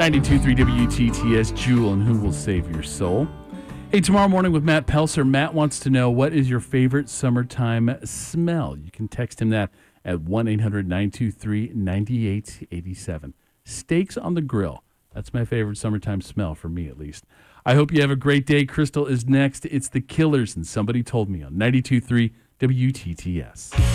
92.3 WTTS, Jewel and Who Will Save Your Soul. Hey, tomorrow morning with Matt Pelser. Matt wants to know, what is your favorite summertime smell? You can text him that at 1-800-923-9887. Steaks on the grill. That's my favorite summertime smell, for me at least. I hope you have a great day. Crystal is next. It's the Killers, and Somebody Told Me on 92.3 WTTS.